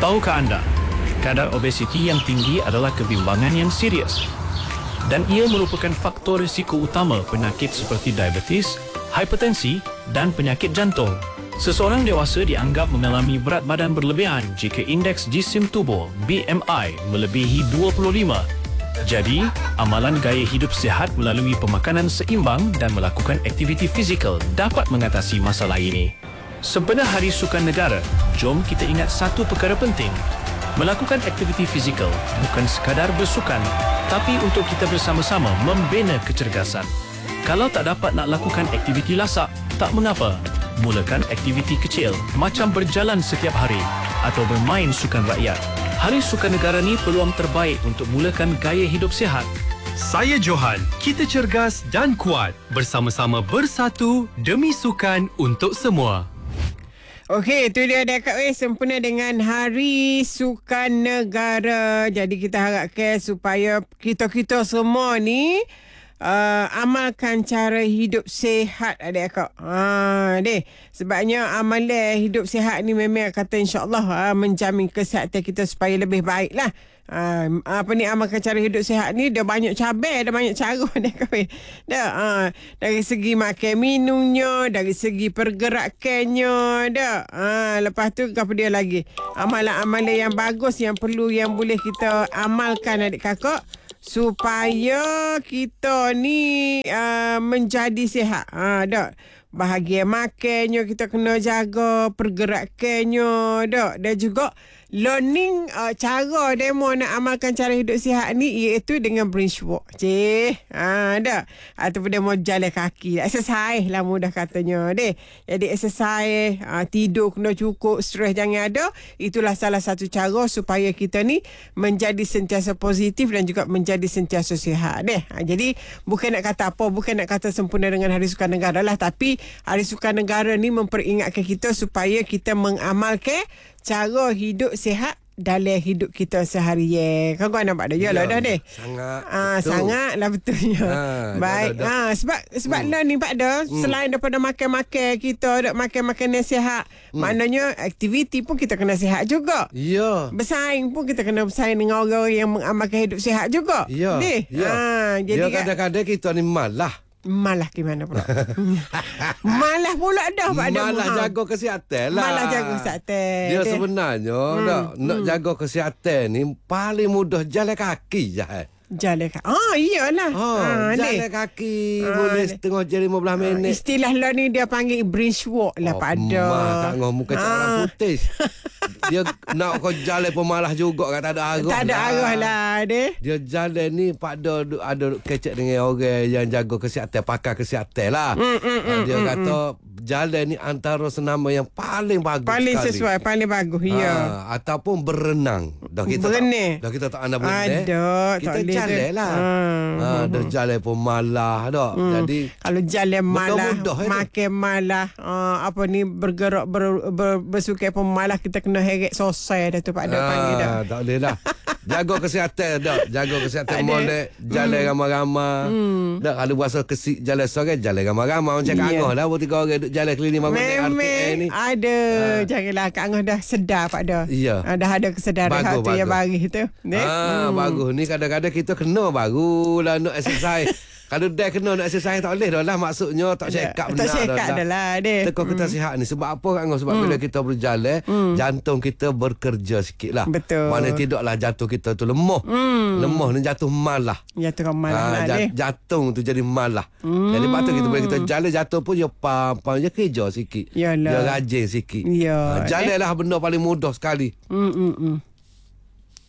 Tahukah anda, kadar obesiti yang tinggi adalah kebimbangan yang serius dan ia merupakan faktor risiko utama penyakit seperti diabetes, hipertensi dan penyakit jantung. Seseorang dewasa dianggap mengalami berat badan berlebihan jika indeks jisim tubuh BMI melebihi 25. Jadi, amalan gaya hidup sihat melalui pemakanan seimbang dan melakukan aktiviti fizikal dapat mengatasi masalah ini. Sempena Hari Sukan Negara, jom kita ingat satu perkara penting. Melakukan aktiviti fizikal bukan sekadar bersukan, tapi untuk kita bersama-sama membina kecergasan. Kalau tak dapat nak lakukan aktiviti lasak, tak mengapa. Mulakan aktiviti kecil macam berjalan setiap hari atau bermain sukan rakyat. Hari Sukan Negara ni peluang terbaik untuk mulakan gaya hidup sihat. Saya Johan, kita cergas dan kuat. Bersama-sama bersatu demi sukan untuk semua. Okey, itu dia dekat sempena dengan Hari Sukan Negara. Jadi kita harapkan supaya kita semua ni amalkan cara hidup sihat adik-akak. Sebabnya amalan hidup sihat ni memang kata insya-Allah menjamin kesihatan kita supaya lebih baik lah. Amalkan cara hidup sihat ni dia banyak cabai, dia banyak cara dah. Dari segi makan minumnya, dari segi pergerakannya dah. Lepas tu apa dia lagi? Amalan-amalan yang bagus yang perlu yang boleh kita amalkan adik kakak supaya kita ni menjadi sihat. Dah. Bahagian makannya kita kena jaga, pergerakannya dah. Dan juga learning cara demo nak amalkan cara hidup sihat ni iaitu dengan brisk walk. Dah. Ataupun demo jalan kaki. Exercise lah mudah katanya deh. Jadi exercise, tidur kena cukup, stres jangan ada. Itulah salah satu cara supaya kita ni menjadi sentiasa positif dan juga menjadi sentiasa sihat deh. Jadi bukan nak kata apa, bukan nak kata sempurna dengan Hari Sukan Negara lah, tapi Hari Sukan Negara ni memperingatkan kita supaya kita mengamalkan cara hidup sihat dalam hidup kita seharian. Kau nampak dah? Yalah dah deh. Sangatlah betulnya. Baik. Sebab lah ni Pak dah selain daripada makan-makan kita dak makan yang sihat. Maknanya aktiviti pun kita kena sihat juga. Ya. Bersaing pun kita kena bersaing dengan orang yang mengamalkan hidup sihat juga. Ya. Jadi kadang-kadang kita ni malah gimana pula? Malah pula dah Pak Adam. Malah jaga kesihatan lah. Malah jaga kesihatan. Dia sebenarnya nak jaga kesihatan ni paling mudah jalan kaki je. Jalan kaki. Iyalah. Jalan kaki boleh setengah jam 15 minit. Istilah lah ni dia panggil brisk walk lah Pak Adam. Tak ngomong muka orang putih. Dia nak kau jalan pun malah juga kan, tak ada arah. Tak ada arah lah deh. Dia jalan ni Pak ada kecek dengan orang yang jaga kesihatan, pakar kesihatan lah. Dia kata jalan ni antara senama yang paling bagus paling sekali. Sesuai, paling bagus. Ya. Ataupun berenang. Dah kita tak anak berenang. Kita jalan lah. Dah jalan pun malah dah. Jadi kalau jalan malah, mudah, makan malah, bergerak bersukai pun malah, kita kena heret sosai dah tu Pak Dah panggil dah. Tak boleh dah. Jaga kesihatan dah. Jaga kesihatan molek. Jalan ramai-ramai. Dah kalau berasa kesik jalan sore, jalan ramai-ramai. Macam Kak Angah dah. Bertiga orang duduk jalan keliling bangun RTA ni. Ada. Janganlah Kak Angah dah sedar Pak Dah. Ya. Dah ada kesedaran hati yang baris tu. Bagus. Ni kadang-kadang kita kena barulah nak exercise. Kalau dah kena nak exercise tak boleh dah lah. Maksudnya tak check up benar dah lah. Teko kita sihat ni. Sebab apa Kak Angah? Sebab bila kita berjalan, jantung kita bekerja sikit lah. Betul. Mana tidaklah jantung kita tu lemah. Lemah ni jatuh malah. Jatuh malah lah. Jantung tu jadi malah. Jadi patut kita bila kita jalan, jantung pun dia pam dia kerja sikit. Yalah. Dia rajin sikit. Jalan lah benda paling mudah sekali.